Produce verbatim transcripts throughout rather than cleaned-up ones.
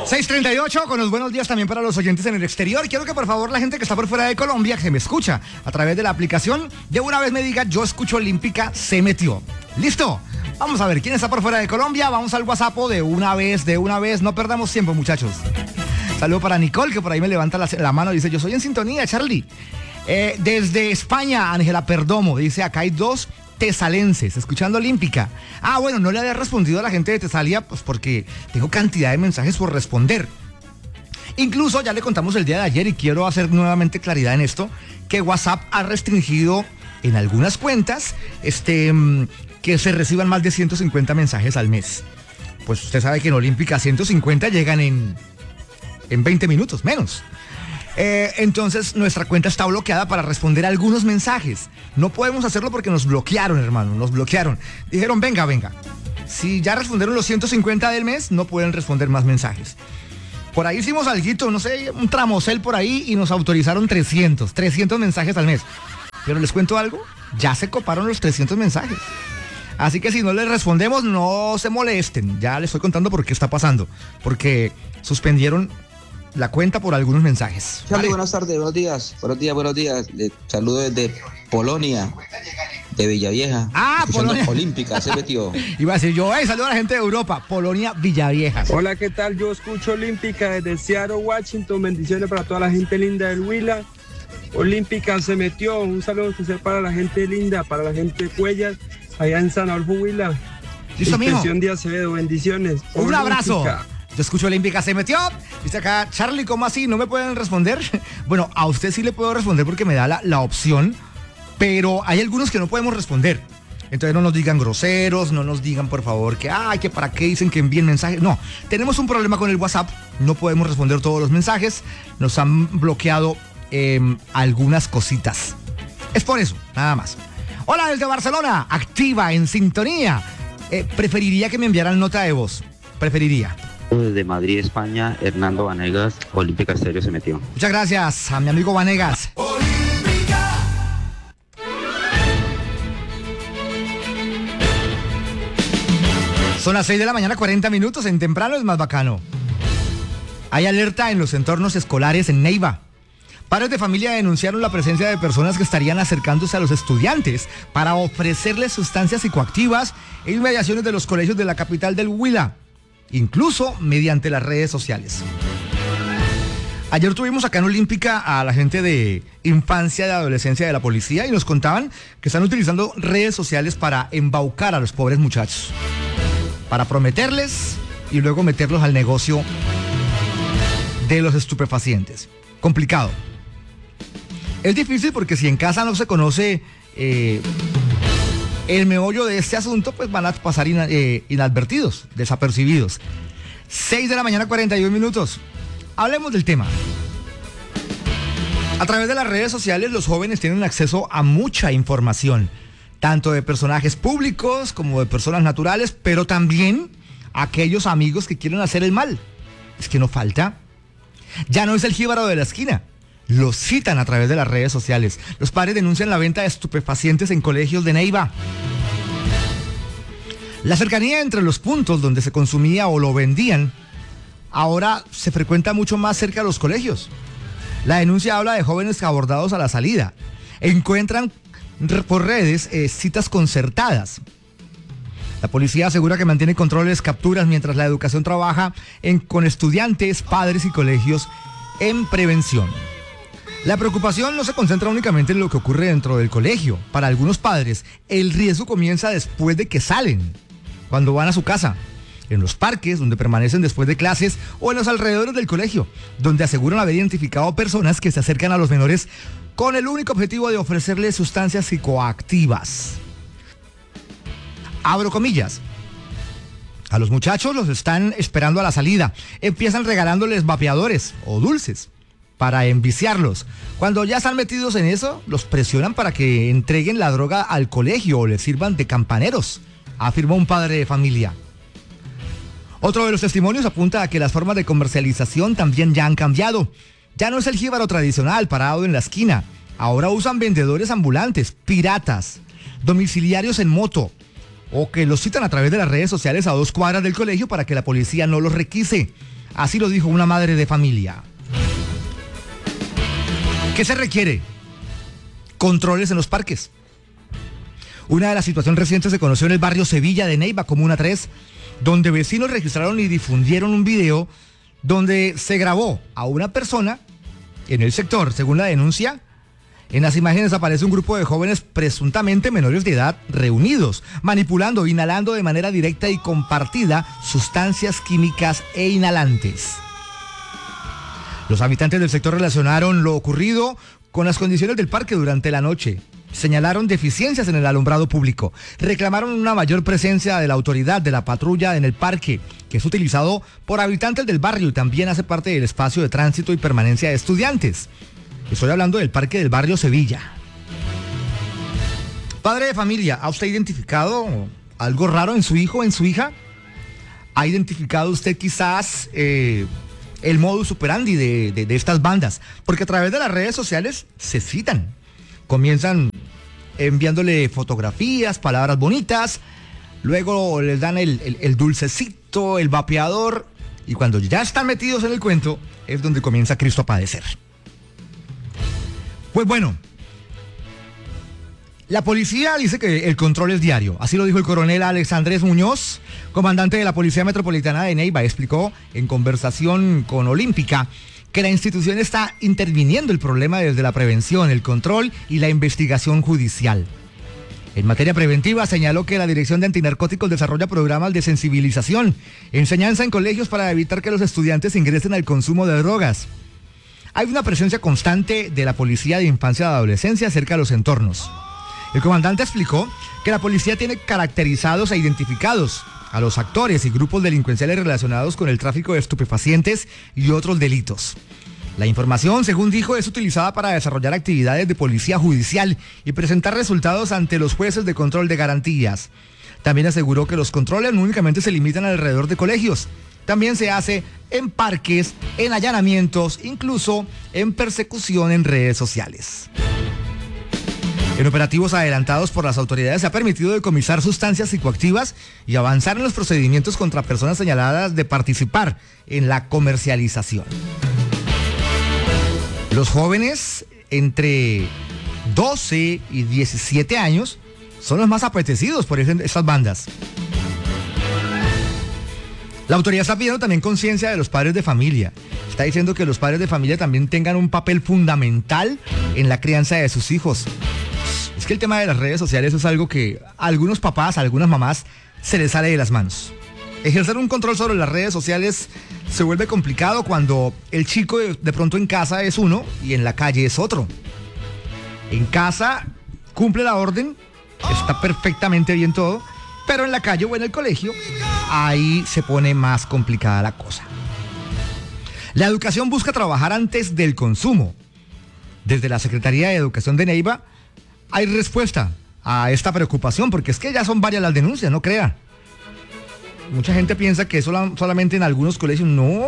seis treinta y ocho, con los buenos días también para los oyentes en el exterior. Quiero que por favor la gente que está por fuera de Colombia, que se me escucha a través de la aplicación, de una vez me diga, yo escucho Olímpica, se metió. ¿Listo? Vamos a ver, ¿quién está por fuera de Colombia? Vamos al WhatsApp de una vez, de una vez, no perdamos tiempo, muchachos. Saludo para Nicole, que por ahí me levanta la, la mano y dice, yo soy en sintonía, Charlie. Eh, desde España, Ángela Perdomo, dice, acá hay dos tesalenses, escuchando Olímpica. Ah, bueno, no le había respondido a la gente de Tesalia, pues porque tengo cantidad de mensajes por responder. Incluso ya le contamos el día de ayer y quiero hacer nuevamente claridad en esto, que WhatsApp ha restringido en algunas cuentas este, que se reciban más de ciento cincuenta mensajes al mes. Pues usted sabe que en Olímpica ciento cincuenta llegan en, en veinte minutos, menos. Eh, entonces nuestra cuenta está bloqueada para responder algunos mensajes. No podemos hacerlo porque nos bloquearon, hermano, nos bloquearon. Dijeron, venga, venga. Si ya respondieron los ciento cincuenta del mes, no pueden responder más mensajes. Por ahí hicimos alguito, no sé, un tramocel por ahí y nos autorizaron trescientos, trescientos mensajes al mes. Pero les cuento algo, ya se coparon los trescientos mensajes. Así que si no les respondemos, no se molesten. Ya les estoy contando por qué está pasando. Porque suspendieron la cuenta por algunos mensajes. Charlie, vale. Buenas tardes, buenos días, buenos días, buenos días. Les saludo desde Polonia, de Villavieja. Ah, Polonia. Olímpica, se metió. Iba a decir yo, hey, saludo a la gente de Europa, Polonia, Villavieja. Hola, ¿qué tal? Yo escucho Olímpica desde Seattle, Washington. Bendiciones para toda la gente linda del Huila. Olímpica se metió. Un saludo especial para la gente linda, para la gente de Cuellas, allá en San Adolfo, Huila. Listo, mijo. Inspección de Acevedo, bendiciones. Un Olímpica. Abrazo. Yo escucho Olímpica, se metió. Dice acá, Charlie, ¿cómo así? ¿No me pueden responder? Bueno, a usted sí le puedo responder porque me da la, la opción, pero hay algunos que no podemos responder. Entonces no nos digan groseros, no nos digan por favor que, ay, que para qué dicen que envíen mensajes. No, tenemos un problema con el WhatsApp, no podemos responder todos los mensajes, nos han bloqueado eh, algunas cositas. Es por eso, nada más. Hola, desde Barcelona, activa, en sintonía. Eh, preferiría que me enviaran nota de voz, preferiría. Desde Madrid, España, Hernando Vanegas, Olímpica Estéreo se metió. Muchas gracias a mi amigo Vanegas. Olímpica. Son las seis de la mañana, cuarenta minutos. En temprano es más bacano. Hay alerta en los entornos escolares en Neiva. Padres de familia denunciaron la presencia de personas que estarían acercándose a los estudiantes para ofrecerles sustancias psicoactivas en inmediaciones de los colegios de la capital del Huila, incluso mediante las redes sociales. Ayer tuvimos acá en Olímpica a la gente de infancia y adolescencia de la policía y nos contaban que están utilizando redes sociales para embaucar a los pobres muchachos, para prometerles y luego meterlos al negocio de los estupefacientes. Complicado. Es difícil porque si en casa no se conoce eh, el meollo de este asunto, pues van a pasar ina, eh, inadvertidos, desapercibidos. seis de la mañana, cuarenta y un minutos. Hablemos del tema. A través de las redes sociales, los jóvenes tienen acceso a mucha información, tanto de personajes públicos como de personas naturales, pero también a aquellos amigos que quieren hacer el mal. Es que no falta. Ya no es el jíbaro de la esquina. Los citan a través de las redes sociales. Los padres denuncian la venta de estupefacientes en colegios de Neiva. La cercanía entre los puntos donde se consumía o lo vendían ahora se frecuenta mucho más cerca de los colegios. La denuncia habla de jóvenes abordados a la salida. Encuentran por redes eh, citas concertadas. La policía asegura que mantiene controles, capturas, mientras la educación trabaja en, con estudiantes, padres y colegios en prevención. La preocupación no se concentra únicamente en lo que ocurre dentro del colegio. Para algunos padres, el riesgo comienza después de que salen, cuando van a su casa, en los parques, donde permanecen después de clases, o en los alrededores del colegio, donde aseguran haber identificado personas que se acercan a los menores con el único objetivo de ofrecerles sustancias psicoactivas. Abro comillas. A los muchachos los están esperando a la salida. Empiezan regalándoles vapeadores o dulces para enviciarlos. Cuando ya están metidos en eso, los presionan para que entreguen la droga al colegio o les sirvan de campaneros, afirmó un padre de familia. Otro de los testimonios apunta a que las formas de comercialización también ya han cambiado. Ya no es el jíbaro tradicional parado en la esquina. Ahora usan vendedores ambulantes, piratas, domiciliarios en moto, o que los citan a través de las redes sociales a dos cuadras del colegio para que la policía no los requise. Así lo dijo una madre de familia. ¿Qué se requiere? Controles en los parques. Una de las situaciones recientes se conoció en el barrio Sevilla de Neiva, Comuna tres, donde vecinos registraron y difundieron un video donde se grabó a una persona en el sector. Según la denuncia, en las imágenes aparece un grupo de jóvenes presuntamente menores de edad reunidos, manipulando, inhalando de manera directa y compartida sustancias químicas e inhalantes. Los habitantes del sector relacionaron lo ocurrido con las condiciones del parque durante la noche. Señalaron deficiencias en el alumbrado público. Reclamaron una mayor presencia de la autoridad de la patrulla en el parque, que es utilizado por habitantes del barrio y también hace parte del espacio de tránsito y permanencia de estudiantes. Estoy hablando del parque del barrio Sevilla. Padre de familia, ¿ha usted identificado algo raro en su hijo o en su hija? ¿Ha identificado usted quizás eh, el modus operandi de, de, de estas bandas? Porque a través de las redes sociales se citan. Comienzan enviándole fotografías, palabras bonitas, luego les dan el, el, el dulcecito, el vapeador, y cuando ya están metidos en el cuento, es donde comienza Cristo a padecer. Pues bueno, la policía dice que el control es diario. Así lo dijo el coronel Alexandrés Muñoz, comandante de la Policía Metropolitana de Neiva. Explicó en conversación con Olímpica que la institución está interviniendo el problema desde la prevención, el control y la investigación judicial. En materia preventiva, señaló que la Dirección de Antinarcóticos desarrolla programas de sensibilización, enseñanza en colegios para evitar que los estudiantes ingresen al consumo de drogas. Hay una presencia constante de la Policía de Infancia y Adolescencia cerca de los entornos. El comandante explicó que la policía tiene caracterizados e identificados a los actores y grupos delincuenciales relacionados con el tráfico de estupefacientes y otros delitos. La información, según dijo, es utilizada para desarrollar actividades de policía judicial y presentar resultados ante los jueces de control de garantías. También aseguró que los controles no únicamente se limitan alrededor de colegios, también se hace en parques, en allanamientos, incluso en persecución en redes sociales. En operativos adelantados por las autoridades se ha permitido decomisar sustancias psicoactivas y avanzar en los procedimientos contra personas señaladas de participar en la comercialización. Los jóvenes entre doce y diecisiete años son los más apetecidos por estas bandas. La autoridad está pidiendo también conciencia de los padres de familia. Está diciendo que los padres de familia también tengan un papel fundamental en la crianza de sus hijos. Es que el tema de las redes sociales es algo que a algunos papás, a algunas mamás, se les sale de las manos. Ejercer un control sobre las redes sociales se vuelve complicado cuando el chico de, de pronto en casa es uno y en la calle es otro. En casa cumple la orden, está perfectamente bien todo, pero en la calle o en el colegio, ahí se pone más complicada la cosa. La educación busca trabajar antes del consumo. Desde la Secretaría de Educación de Neiva hay respuesta a esta preocupación, porque es que ya son varias las denuncias, no crea. Mucha gente piensa que sola, solamente en algunos colegios. No.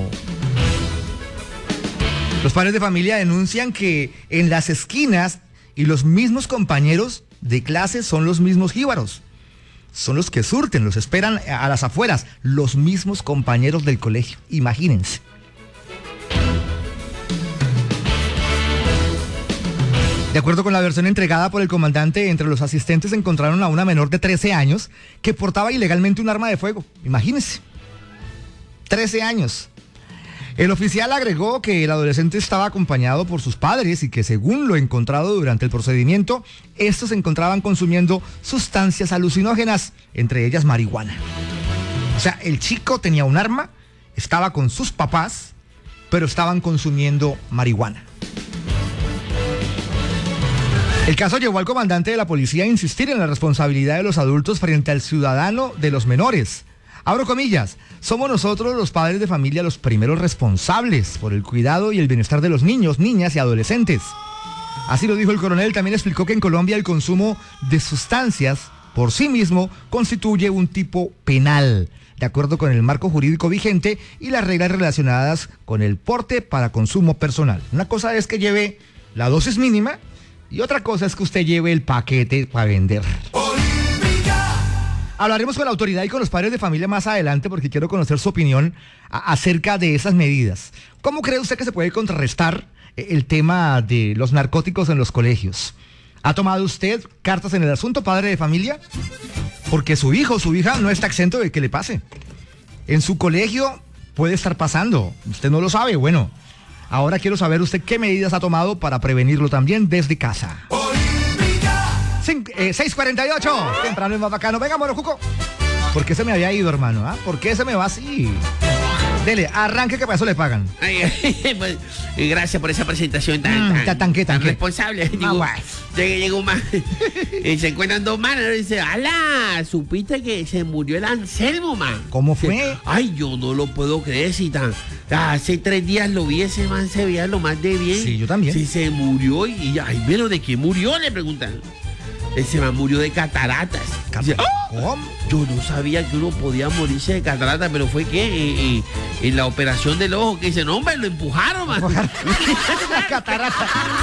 Los padres de familia denuncian que en las esquinas y los mismos compañeros de clase son los mismos jíbaros. Son los que surten, los esperan a las afueras, los mismos compañeros del colegio. Imagínense. De acuerdo con la versión entregada por el comandante, entre los asistentes encontraron a una menor de trece años que portaba ilegalmente un arma de fuego. Imagínense. trece años. El oficial agregó que el adolescente estaba acompañado por sus padres y que, según lo encontrado durante el procedimiento, estos se encontraban consumiendo sustancias alucinógenas, entre ellas marihuana. O sea, el chico tenía un arma, estaba con sus papás, pero estaban consumiendo marihuana. El caso llevó al comandante de la policía a insistir en la responsabilidad de los adultos frente al ciudadano de los menores. Abro comillas, somos nosotros los padres de familia los primeros responsables por el cuidado y el bienestar de los niños, niñas y adolescentes. Así lo dijo el coronel. También explicó que en Colombia el consumo de sustancias por sí mismo constituye un tipo penal, de acuerdo con el marco jurídico vigente y las reglas relacionadas con el porte para consumo personal. Una cosa es que lleve la dosis mínima y otra cosa es que usted lleve el paquete para vender. Olímpica Hablaremos con la autoridad y con los padres de familia más adelante porque quiero conocer su opinión a- acerca de esas medidas. ¿Cómo cree usted que se puede contrarrestar eh, el tema de los narcóticos en los colegios? ¿Ha tomado usted cartas en el asunto, padre de familia? Porque su hijo o su hija no está exento de que le pase. En su colegio puede estar pasando. Usted no lo sabe. Bueno, ahora quiero saber usted qué medidas ha tomado para prevenirlo también desde casa. Cin- eh, seis cuarenta y ocho. Temprano es más bacano. Venga, Morocuco. ¿Por qué se me había ido, hermano? ¿Ah? ¿Por qué se me va así? Dele, arranque que para eso le pagan. Ay, pues, y gracias por esa presentación tan, Mm, tan, ta- tanque, tan tanque. responsable. Digo, guay. llega, llega un man y se encuentran dos manos y dice, ala, supiste que se murió el Anselmo, man. ¿Cómo fue? Ay, yo no lo puedo creer, si tan. Hace tres días lo vi, ese man se veía lo más de bien. Sí, yo también. Sí, se murió y, y ay, pero ¿de qué murió? Le preguntan. Ese man murió de cataratas. Dice, "Ah, ¿Cómo? yo no sabía que uno podía morirse de catarata, pero fue que en, en- en la operación del ojo que dice, no, hombre, lo empujaron, man. Catarata.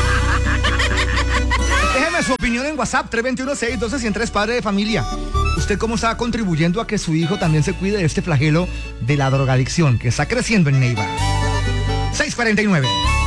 Déjeme su opinión en WhatsApp, tres dos uno, seis uno dos, uno cero tres, padre de familia. ¿Usted cómo está contribuyendo a que su hijo también se cuide de este flagelo de la drogadicción que está creciendo en Neiva? seis cuarenta y nueve.